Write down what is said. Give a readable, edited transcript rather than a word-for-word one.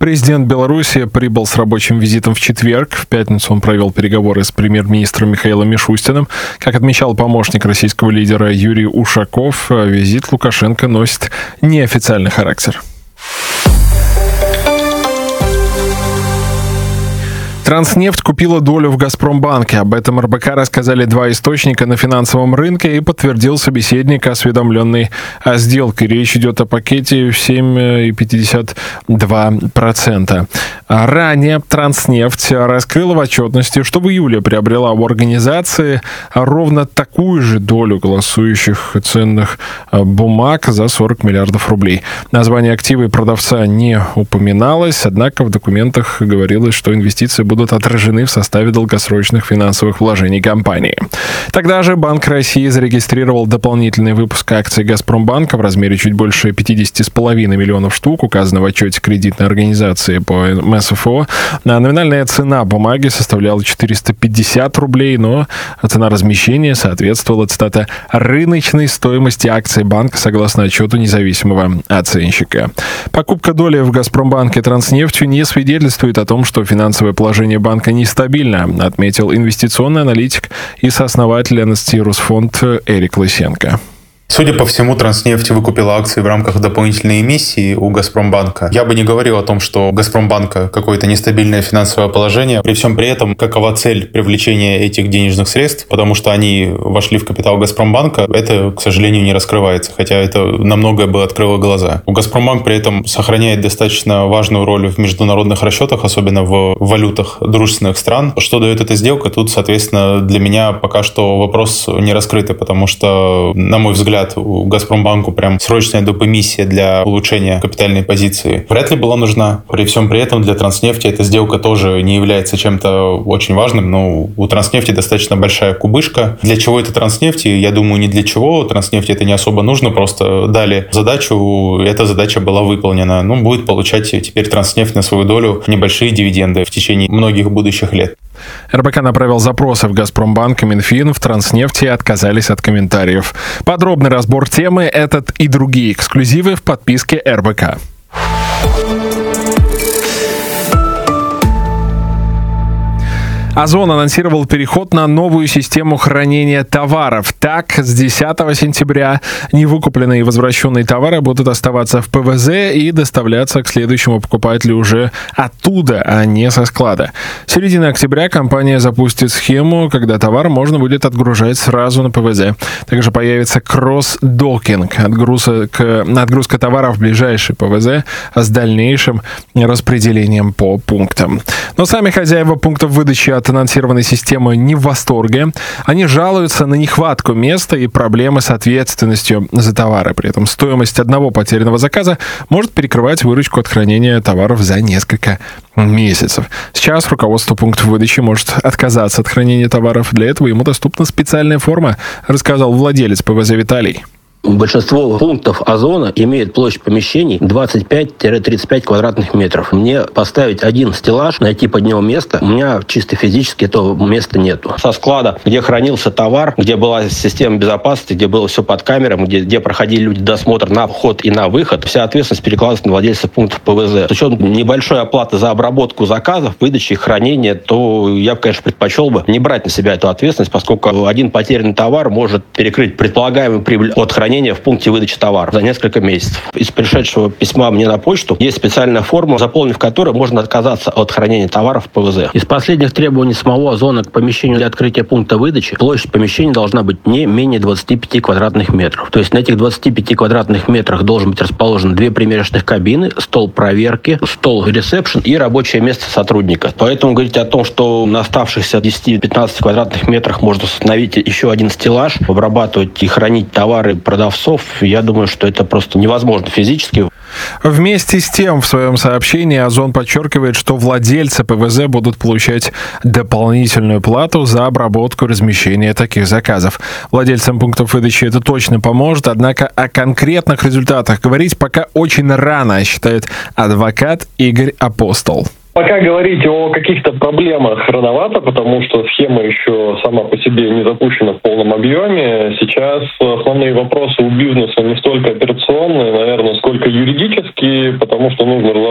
Президент Беларуси прибыл с рабочим визитом в четверг. В пятницу он провел переговоры с премьер-министром Михаилом Мишустиным. Как отмечал помощник российского лидера Юрий Ушаков, визит Лукашенко носит неофициальный характер. Транснефть купила долю в «Газпромбанке». Об этом РБК рассказали два источника на финансовом рынке и подтвердил собеседник, осведомленный о сделке. Речь идет о пакете в 7,52%. Ранее Транснефть раскрыла в отчетности, что в июле приобрела у организации ровно такую же долю голосующих ценных бумаг за 40 миллиардов рублей. Название актива и продавца не упоминалось, однако в документах говорилось, что инвестиции будут отражены в составе долгосрочных финансовых вложений компании. Тогда же Банк России зарегистрировал дополнительный выпуск акций «Газпромбанка» в размере чуть больше 50,5 миллионов штук, указано в отчете кредитной организации по МСФО. Номинальная цена бумаги составляла 450 рублей, но цена размещения соответствовала, цитата, «рыночной стоимости акций банка», согласно отчету независимого оценщика. Покупка доли в «Газпромбанке» Транснефтью не свидетельствует о том, что финансовое положение банка нестабильно, отметил инвестиционный аналитик и сооснователь НСТ Русфонд Эрик Лысенко. Судя по всему, Транснефть выкупила акции в рамках дополнительной эмиссии у Газпромбанка. Я бы не говорил о том, что у Газпромбанка какое-то нестабильное финансовое положение. При всем при этом, какова цель привлечения этих денежных средств, потому что они вошли в капитал Газпромбанка, это, к сожалению, не раскрывается, хотя это на многое бы открыло глаза. У Газпромбанк при этом сохраняет достаточно важную роль в международных расчетах, особенно в валютах дружественных стран. Что дает эта сделка? Тут, соответственно, для меня пока что вопрос не раскрытый, потому что, на мой взгляд, у Газпромбанку прям срочная допэмиссия для улучшения капитальной позиции вряд ли была нужна. При всем при этом для Транснефти эта сделка тоже не является чем-то очень важным, но у Транснефти достаточно большая кубышка. Для чего это Транснефти? Я думаю, ни для чего. Транснефти это не особо нужно, просто дали задачу, эта задача была выполнена. Будет получать теперь Транснефть на свою долю небольшие дивиденды в течение многих будущих лет. РБК направил запросы в «Газпромбанк» и Минфин, в Транснефти отказались от комментариев. Подробный разбор темы, этот и другие эксклюзивы в подписке РБК. Озон анонсировал переход на новую систему хранения товаров. Так, с 10 сентября невыкупленные и возвращенные товары будут оставаться в ПВЗ и доставляться к следующему покупателю уже оттуда, а не со склада. С середины октября компания запустит схему, когда товар можно будет отгружать сразу на ПВЗ. Также появится кросс-докинг, отгрузка товаров в ближайший ПВЗ с дальнейшим распределением по пунктам. Но сами хозяева пунктов выдачи от анонсированной системы не в восторге. Они жалуются на нехватку места и проблемы с ответственностью за товары. При этом стоимость одного потерянного заказа может перекрывать выручку от хранения товаров за несколько месяцев. Сейчас руководство пунктов выдачи может отказаться от хранения товаров. Для этого ему доступна специальная форма, рассказал владелец ПВЗ Виталий. Большинство пунктов Озона имеют площадь помещений 25-35 квадратных метров. Мне поставить один стеллаж, найти под него место, у меня чисто физически этого места нету. Со склада, где хранился товар, где была система безопасности, где было все под камерами, где проходили люди досмотр на вход и на выход, вся ответственность перекладывается на владельцев пунктов ПВЗ. С учетом небольшой оплаты за обработку заказов, выдачи и хранения, то я бы, конечно, предпочел бы не брать на себя эту ответственность, поскольку один потерянный товар может перекрыть предполагаемую прибыль от хранения в пункте выдачи товаров за несколько месяцев. Из пришедшего письма мне на почту есть специальная форма, заполнив которую можно отказаться от хранения товаров в ПВЗ. Из последних требований самого Озона к помещению для открытия пункта выдачи площадь помещения должна быть не менее 25 квадратных метров. То есть на этих 25 квадратных метрах должен быть расположены 2 примерочных кабины, стол проверки, стол ресепшн и рабочее место сотрудника. Поэтому говорить о том, что на оставшихся 10-15 квадратных метрах можно установить еще один стеллаж, обрабатывать и хранить товары продавцов, я думаю, что это просто невозможно физически. Вместе с тем, в своем сообщении Озон подчеркивает, что владельцы ПВЗ будут получать дополнительную плату за обработку и размещение таких заказов. Владельцам пунктов выдачи это точно поможет, однако о конкретных результатах говорить пока очень рано, считает адвокат Игорь Апостол. Пока говорить о каких-то проблемах рановато, потому что схема еще сама по себе не запущена в полном объеме. Сейчас основные вопросы у бизнеса не столько операционные, наверное, сколько юридические, потому что нужно